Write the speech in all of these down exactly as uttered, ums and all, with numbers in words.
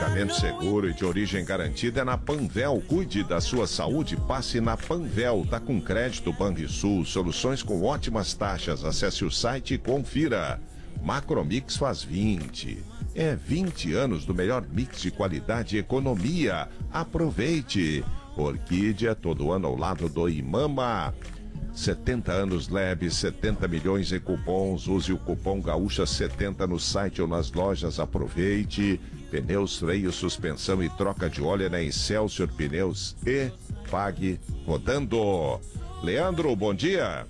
Medicamento seguro e de origem garantida é na Panvel. Cuide da sua saúde, passe na Panvel. Tá com crédito Banrisul, soluções com ótimas taxas. Acesse o site e confira. Macromix faz vinte. É vinte anos do melhor mix de qualidade e economia. Aproveite. Orquídea, todo ano ao lado do Imama. setenta anos Lab, setenta milhões em cupons. Use o cupom Gaúcha setenta no site ou nas lojas. Aproveite. Pneus, freio, suspensão e troca de óleo na Excelsior Pneus e pague rodando. Leandro, bom dia.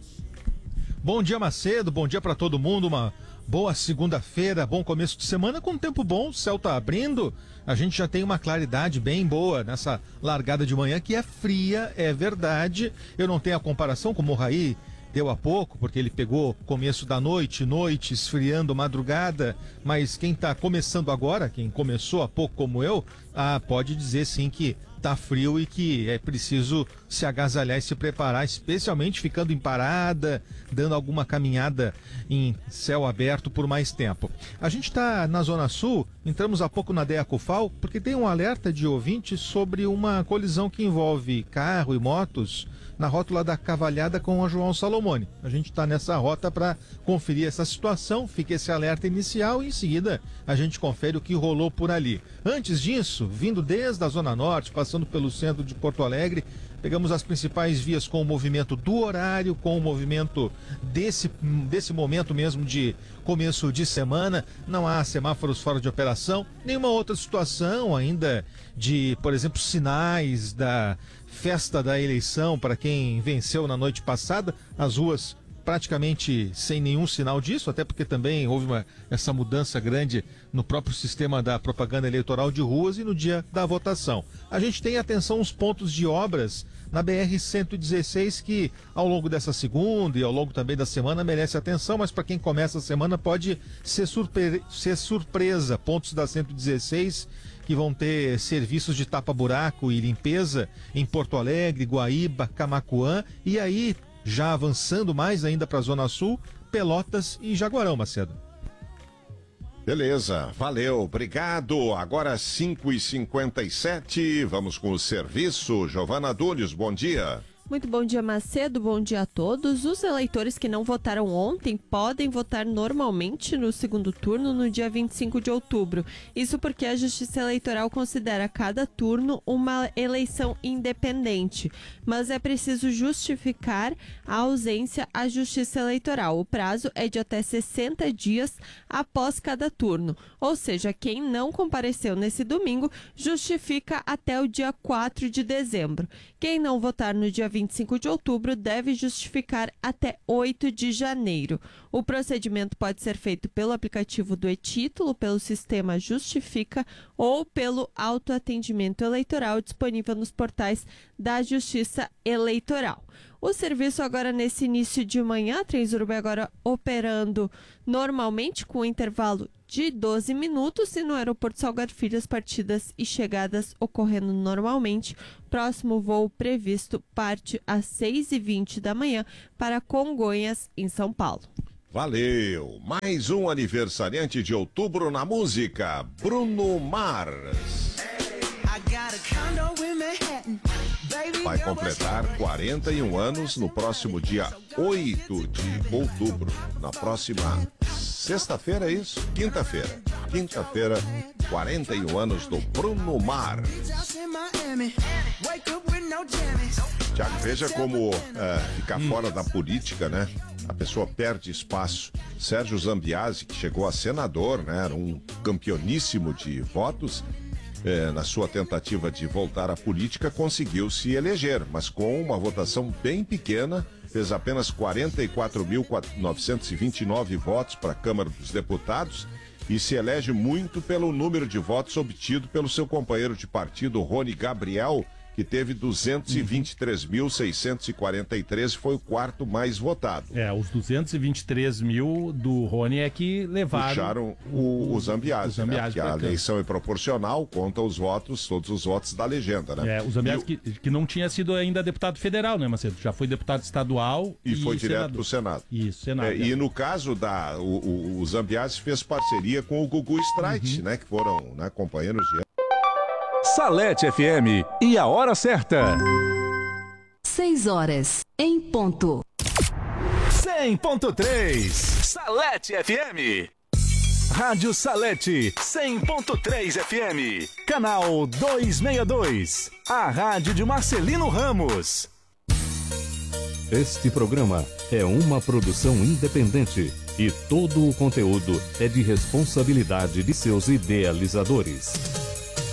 Bom dia, Macedo. Bom dia para todo mundo. Uma boa segunda-feira, bom começo de semana com tempo bom, o céu tá abrindo, a gente já tem uma claridade bem boa nessa largada de manhã que é fria, é verdade. Eu não tenho a comparação como o Raí deu há pouco, porque ele pegou começo da noite, noite, esfriando, madrugada, mas quem tá começando agora, quem começou há pouco como eu, ah, pode dizer sim que tá frio e que é preciso se agasalhar e se preparar, especialmente ficando em parada, dando alguma caminhada em céu aberto por mais tempo. A gente está na Zona Sul, entramos há pouco na Deacufal, porque tem um alerta de ouvintes sobre uma colisão que envolve carro e motos na rótula da Cavalhada com a João Salomone. A gente está nessa rota para conferir essa situação, fica esse alerta inicial e em seguida a gente confere o que rolou por ali. Antes disso, vindo desde a Zona Norte, passando pelo centro de Porto Alegre, pegamos as principais vias com o movimento do horário, com o movimento desse, desse momento mesmo de começo de semana. Não há semáforos fora de operação, nenhuma outra situação ainda de, por exemplo, sinais da festa da eleição para quem venceu na noite passada. As ruas praticamente sem nenhum sinal disso, até porque também houve uma, essa mudança grande no próprio sistema da propaganda eleitoral de ruas e no dia da votação. A gente tem atenção uns pontos de obras na B R cento e dezesseis que ao longo dessa segunda e ao longo também da semana merece atenção, mas para quem começa a semana pode ser, surpre- ser surpresa. Pontos da cento e dezesseis que vão ter serviços de tapa-buraco e limpeza em Porto Alegre, Guaíba, Camaquã e aí já avançando mais ainda para a Zona Sul, Pelotas e Jaguarão, Macedo. Beleza, valeu, obrigado. Agora cinco e cinquenta e sete, vamos com o serviço. Giovana Dúlios, bom dia. Muito bom dia, Macedo. Bom dia a todos. Os eleitores que não votaram ontem podem votar normalmente no segundo turno no dia vinte e cinco de outubro. Isso porque a Justiça Eleitoral considera cada turno uma eleição independente. Mas é preciso justificar a ausência à Justiça Eleitoral. O prazo é de até sessenta dias após cada turno. Ou seja, quem não compareceu nesse domingo justifica até o dia quatro de dezembro. Quem não votar no dia vinte e cinco de outubro deve justificar até oito de janeiro. O procedimento pode ser feito pelo aplicativo do e-Título, pelo sistema Justifica ou pelo autoatendimento eleitoral disponível nos portais da Justiça Eleitoral. O serviço agora nesse início de manhã, a Transurb agora operando normalmente com intervalo de doze minutos e no aeroporto Salgado Filho as partidas e chegadas ocorrendo normalmente. Próximo voo previsto parte às seis e vinte da manhã para Congonhas, em São Paulo. Valeu! Mais um aniversariante de outubro na música, Bruno Mars. Vai completar quarenta e um anos no próximo dia oito de outubro. Na próxima sexta-feira, é isso? Quinta-feira. Quinta-feira, quarenta e um anos do Bruno Mars. Tiago, veja como é, ficar hum. fora da política, né? A pessoa perde espaço. Sérgio Zambiase, que chegou a senador, né? Era um campeoníssimo de votos. É, na sua tentativa de voltar à política, conseguiu se eleger, mas com uma votação bem pequena, fez apenas quarenta e quatro mil novecentos e vinte e nove votos para a Câmara dos Deputados e se elege muito pelo número de votos obtido pelo seu companheiro de partido, Rony Gabriel, que teve duzentos e vinte e três mil seiscentos e quarenta e três e foi o quarto mais votado. É, os duzentos e vinte e três mil do Rony é que levaram... Puxaram o, o, o Zambiase, né? Porque a eleição é proporcional, conta os votos, todos os votos da legenda, né? É, o Zambiase o... que, que não tinha sido ainda deputado federal, né, Macedo? Já foi deputado estadual e, e foi direto senador. pro Senado. Isso, Senado. É, é. E no caso da... O, o, o Zambiase fez parceria com o Gugu Streit, uhum. né? Que foram, né, companheiros de... Salete F M e a hora certa. seis horas, em ponto. cem ponto três. Salete F M. Rádio Salete cem ponto três F M. Canal duzentos e sessenta e dois. A rádio de Marcelino Ramos. Este programa é uma produção independente e todo o conteúdo é de responsabilidade de seus idealizadores.